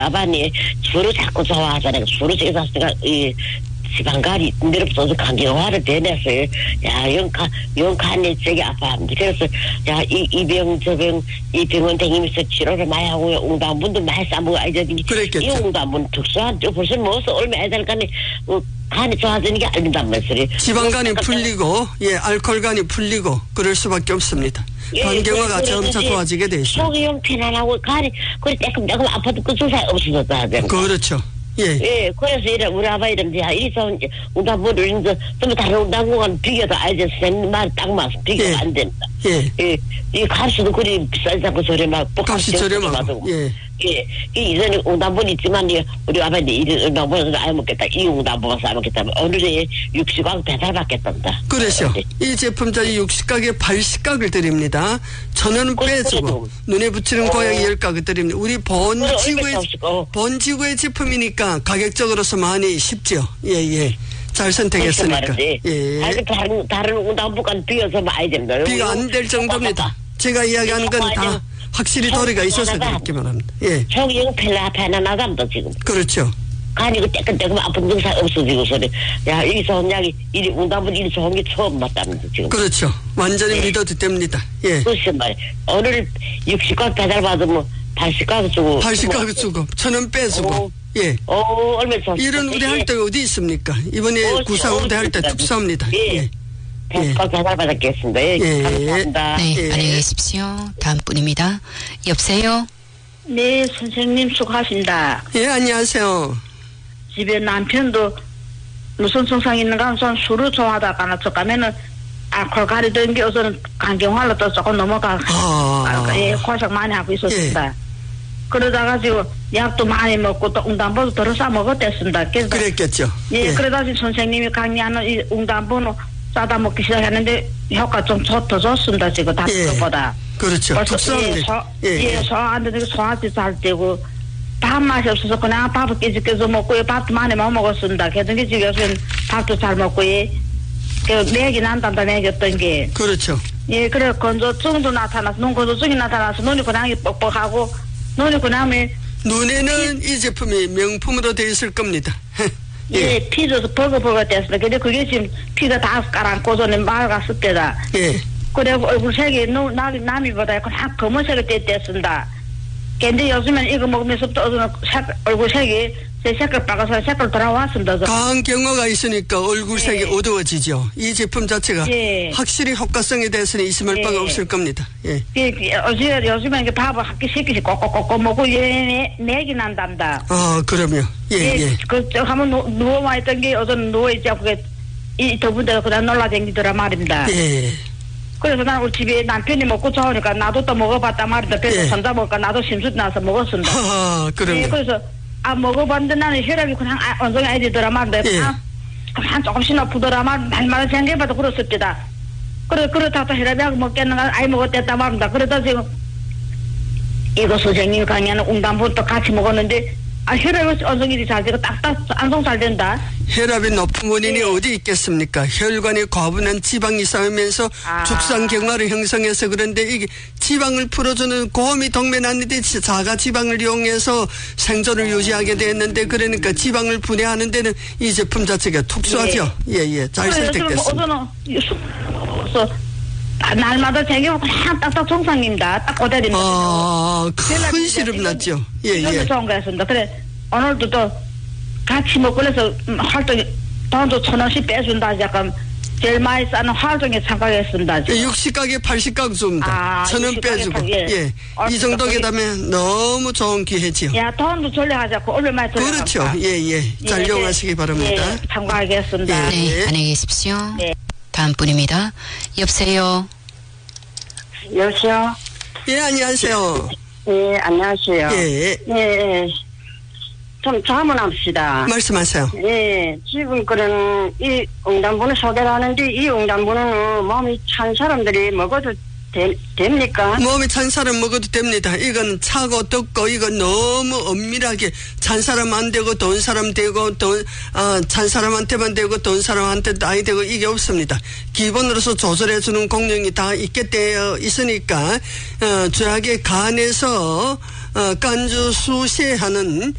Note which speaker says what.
Speaker 1: 아바니 주로 자꾸 좋아하잖아요. 주로 제가 이 지방간이 내려서 강경화를 대냈어요. 야, 영칸에 저기 아파합니다. 그래서 야, 이 병원 다니면서 치료를 많이 하고요. 웅담분도 많이 싸먹어. 이 웅담분 특수한 벌써 먹어서 얼마 애들 간에 간이 좋아지는 게 아니다면서요.
Speaker 2: 지방간이 풀리고 알코올간이 풀리고 그럴 수밖에 없습니다. 간경화가 점차 좋아지게 돼 있어요.
Speaker 1: 속이 영 편안하고 간이 그래 조금 아파도 그 주사에 없어졌다 하잖아요.
Speaker 2: 그렇죠.
Speaker 1: 그래서 우리 아빠 이러면서 이래서 웅담분을 이제 좀 다른 웅담분과는 비교도 알지. 말 딱 맞아. 비교가 안 된다. 이 값도 그리 비싸지 않고 저렴하고
Speaker 2: 값이 저렴하고
Speaker 1: 이전에 웅담분 있지만 우리 아버님 이 웅담분에서 안 먹겠다. 이 웅담분에서 안 먹겠다. 오늘에 60각 배달받겠단다.
Speaker 2: 그래서 이 제품자리 60각에 80각을 드립니다. 1,000원은 빼주고 눈에 붙이는 고양이 10각을 드립니다. 우리 본지구의 제품이니까 가격적으로서 많이 쉽죠. 잘 선택했으니까.
Speaker 1: 다른 웅담분과는 비교해서 많이 됩니다.
Speaker 2: 비교 안 될 정도입니다. 제가 이야기하는 건 다 확실히 도리가 있어서 드리기만 합니다.
Speaker 1: 속이 영 편안하답니다 지금.
Speaker 2: 그렇죠.
Speaker 1: 간이 그 떼끈떼끈 아픈 증상 없어지고 소리. 야, 이 좋은 약이 이리 웅담분 이리 좋은 게 처음 맞답니다 지금.
Speaker 2: 그렇죠. 완전히 믿어도 됩니다.
Speaker 1: 그렇죠 말이야. 오늘 60각 배달 받으면 80각 주고.
Speaker 2: 80각 주고 1,000원 빼주고.
Speaker 1: 얼마 줬어.
Speaker 2: 이런 우대 할 때가 어디 있습니까? 이번에 구상 우대 할 때 특수합니다.
Speaker 1: 80각 배달 받았겠습니다. 감사합니다.
Speaker 3: 안녕히 계십시오. 다음 분입니다. 여보세요?
Speaker 4: 네, 선생님 수고하십니다.
Speaker 2: 안녕하세요.
Speaker 4: 집에 남편도 무슨 증상 있는가 하면 술을 좋아하다가 저 가면은 알코올 가리던 게 우선 간경화로 또 조금 넘어가 고생 많이 하고 있었습니다. 그러다가 지금 약도 많이 먹고 또 웅담보도 덜어 싸 먹었댔습니다.
Speaker 2: 그랬겠죠.
Speaker 4: 그러다 지금 선생님이 강의하는 이 웅담보는 싸다 먹기 시작했는데 효과 좀 더 좋습니다. 지금 다른 것보다.
Speaker 2: 그렇죠.
Speaker 4: 특수합니다. 소화 안 되고 소화도 잘 되고 밥맛이 없어서 그냥 밥을 깨져 먹고 밥도 많이 못 먹었습니다. 그래도 지금 요즘 밥도 잘 먹고 맥이 난단다 맥이었던 게.
Speaker 2: 그렇죠.
Speaker 4: 그래 건조증도 나타나서 눈 건조증이 나타나서 눈이 그냥 뻑뻑하고 눈이 그냥
Speaker 2: 눈에는 이 제품이 명품으로 되어 있을 겁니다.
Speaker 4: 피도 버거버거 됐습니다. 근데 그게 지금 피가 다 가라앉고서는 맑았을 때다. 그래 얼굴색이 남이보다 약간 검은색이 됐습니다. 근데 요즘엔 이거 먹으면서 또 얼굴색이 제 색깔 빨가서 색깔 돌아왔습니다.
Speaker 2: 강한 경화가 있으니까 얼굴색이 어두워지죠. 이 제품 자체가 확실히 효과성에 대해서는 의심할 바가 없을 겁니다.
Speaker 4: 요즘엔 밥을 한 끼씩 꼭꼭꼭 먹고 맥이 난단다.
Speaker 2: 그럼요.
Speaker 4: 한번 누워만 있던 게 요즘 누워있지 않고 이 더운 데가 그냥 놀라댕기더라 말입니다. 그래서 난 우리 집에 남편이 먹고 좋으니까 나도 또 먹어봤단 말이다. 그래서 손자 먹으니까 나도 심술 나서 먹었습니다. 그래서 먹어봤는데 나는 혈압이 그냥 온종일 아이들더라 말인데 한 조금씩 높더라 말마다 생각해봐도 그렇습니다. 그렇다 또 혈압이 먹겠는가 아이 먹었댔단 말입니다. 그러다 지금 이거 선생님이 강의하는 웅담부터 같이 먹었는데 혈압이 온종일이 잘 되고 딱딱 안송 잘 된다.
Speaker 2: 혈압이 높은 원인이 어디 있겠습니까? 혈관에 과분한 지방이 쌓이면서 죽상경화를 형성해서 그런데 이게 지방을 풀어주는 고음이 동면하는데 자가 지방을 이용해서 생존을 유지하게 됐는데 그러니까 지방을 분해하는 데는 이 제품 자체가 특수하죠. 잘 선택됐습니다.
Speaker 4: 날마다 제가 그냥 딱딱 정상입니다. 딱 고대입니다.
Speaker 2: 큰 시름 났죠.
Speaker 4: 좋은 거였습니다. 그래 오늘도 또 같이 먹고 그래서 활동 돈도 1,000원씩 빼준다. 약간 제일 많이 싸는 활동에 참가했습니다.
Speaker 2: 60각에 80각 줍니다. 1,000원 빼주고. 이 정도 계다면 너무 좋은 기회지요.
Speaker 4: 돈도 전략하자고 얼마나
Speaker 2: 그렇죠. 잘 이용하시기 바랍니다.
Speaker 4: 참가하겠습니다.
Speaker 3: 안녕히 계십시오. 다음 분입니다. 여보세요.
Speaker 5: 여보세요.
Speaker 2: 안녕하세요.
Speaker 5: 안녕하세요. 좀 자문합시다.
Speaker 2: 말씀하세요.
Speaker 5: 지금 그런 이 웅담분을 소개를 하는데 이 웅담분은 몸이 찬 사람들이 먹어도 됩니까?
Speaker 2: 몸에 찬 사람 먹어도 됩니다. 이건 차고 덥고 이거 너무 엄밀하게 찬 사람 안 되고 더운 사람 되고 찬 사람한테만 되고 더운 사람한테 아니 되고 이게 없습니다. 기본으로서 조절해 주는功能이 다 있게 되어 있으니까 저하게 간에서 간주 수시하는